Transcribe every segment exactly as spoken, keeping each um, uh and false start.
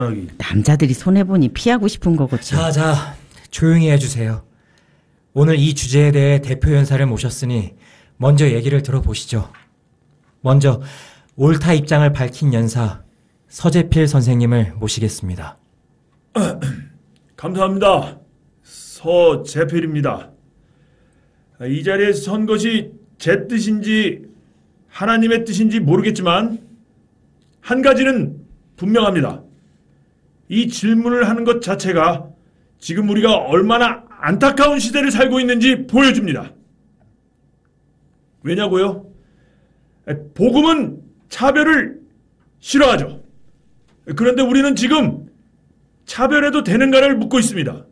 남자들이 손해보니 피하고 싶은 거겠지. 자자, 조용히 해주세요. 오늘 이 주제에 대해 대표 연사를 모셨으니 먼저 얘기를 들어보시죠. 먼저 옳다 입장을 밝힌 연사 서재필 선생님을 모시겠습니다. 감사합니다. 서재필입니다. 이 자리에 선 것이 제 뜻인지 하나님의 뜻인지 모르겠지만 한 가지는 분명합니다. 이 질문을 하는 것 자체가 지금 우리가 얼마나 안타까운 시대를 살고 있는지 보여줍니다. 왜냐고요? 복음은 차별을 싫어하죠. 그런데 우리는 지금 차별해도 되는가를 묻고 있습니다.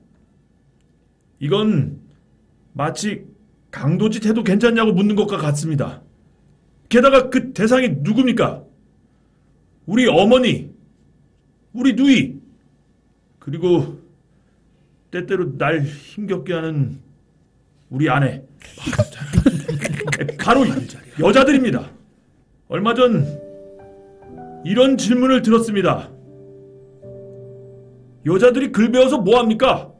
이건 마치 강도짓 해도 괜찮냐고 묻는 것과 같습니다. 게다가 그 대상이 누굽니까? 우리 어머니, 우리 누이, 그리고 때때로 날 힘겹게 하는 우리 아내, 바로 여자들입니다. 얼마 전 이런 질문을 들었습니다. 여자들이 글 배워서 뭐합니까?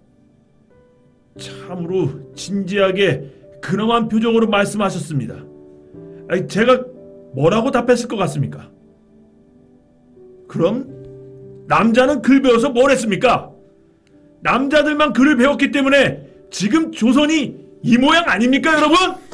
참으로 진지하게 근엄한 표정으로 말씀하셨습니다. 아니, 제가 뭐라고 답했을 것 같습니까? 그럼 남자는 글 배워서 뭘 했습니까? 남자들만 글을 배웠기 때문에 지금 조선이 이 모양 아닙니까, 여러분?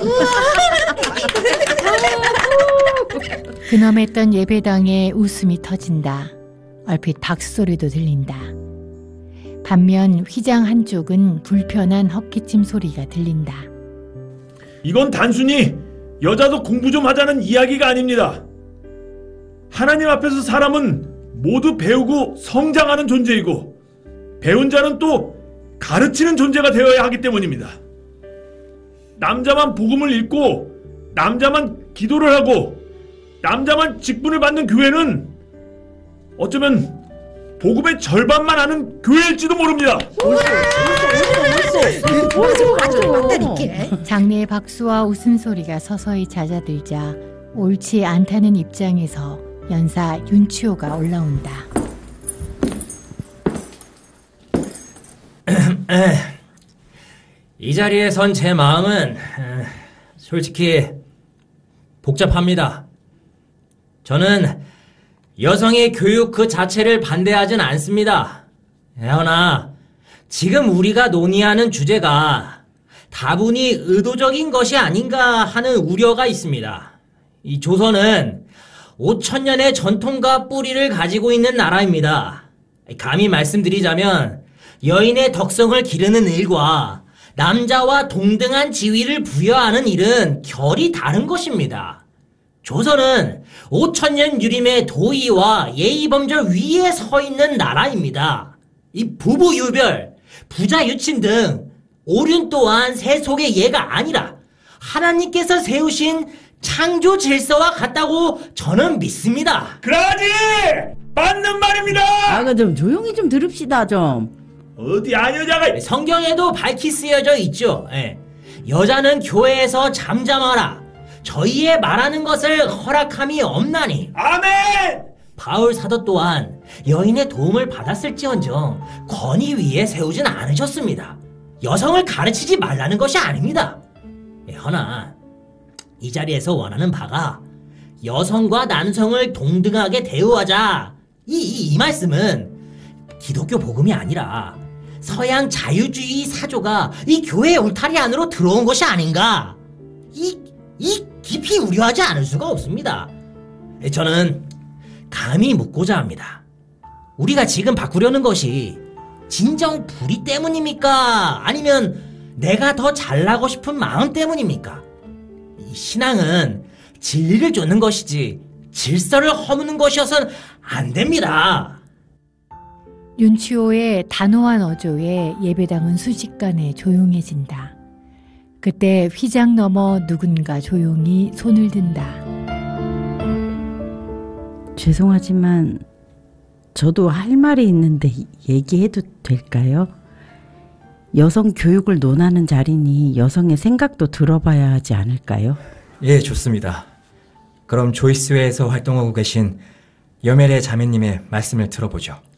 근엄했던 예배당에 웃음이 터진다. 얼핏 박수소리도 들린다. 반면 휘장 한쪽은 불편한 헛기침 소리가 들린다. 이건 단순히 여자도 공부 좀 하자는 이야기가 아닙니다. 하나님 앞에서 사람은 모두 배우고 성장하는 존재이고 배운 자는 또 가르치는 존재가 되어야 하기 때문입니다. 남자만 복음을 읽고 남자만 기도를 하고 남자만 직분을 받는 교회는 어쩌면 복음의 절반만 아는 교회일지도 모릅니다. 장내의 박수와 웃음소리가 서서히 잦아들자 옳지 않다는 입장에서 연사 윤치호가 올라온다. 이 자리에 선 제 마음은 솔직히 복잡합니다. 저는 여성의 교육 그 자체를 반대하진 않습니다. 그러나 지금 우리가 논의하는 주제가 다분히 의도적인 것이 아닌가 하는 우려가 있습니다. 이 조선은 오천 년의 전통과 뿌리를 가지고 있는 나라입니다. 감히 말씀드리자면 여인의 덕성을 기르는 일과 남자와 동등한 지위를 부여하는 일은 결이 다른 것입니다. 조선은 오천 년 유림의 도의와 예의범절 위에 서 있는 나라입니다. 이 부부유별, 부자유친 등 오륜 또한 세속의 예가 아니라 하나님께서 세우신 창조 질서와 같다고 저는 믿습니다. 그러지! 맞는 말입니다! 아, 좀 조용히 좀 들읍시다, 좀. 어디 안 여자가 성경에도 밝히 쓰여져 있죠. 예. 여자는 교회에서 잠잠하라. 저희의 말하는 것을 허락함이 없나니. 아멘! 바울 사도 또한 여인의 도움을 받았을지언정 권위 위에 세우진 않으셨습니다. 여성을 가르치지 말라는 것이 아닙니다. 예, 허나 이 자리에서 원하는 바가 여성과 남성을 동등하게 대우하자. 이, 이, 이 말씀은 기독교 복음이 아니라 서양 자유주의 사조가 이 교회의 울타리 안으로 들어온 것이 아닌가. 이, 이 깊이 우려하지 않을 수가 없습니다. 저는 감히 묻고자 합니다. 우리가 지금 바꾸려는 것이 진정 불의 때문입니까? 아니면 내가 더 잘나고 싶은 마음 때문입니까? 이 신앙은 진리를 쫓는 것이지 질서를 허무는 것이어서는 안 됩니다. 윤치호의 단호한 어조에 예배당은 순식간에 조용해진다. 그때 휘장 너머 누군가 조용히 손을 든다. 죄송하지만 저도 할 말이 있는데 얘기해도 될까요? 여성 교육을 논하는 자리니 여성의 생각도 들어봐야 하지 않을까요? 예, 좋습니다. 그럼 조이스회에서 활동하고 계신 여멜의 자매님의 말씀을 들어보죠.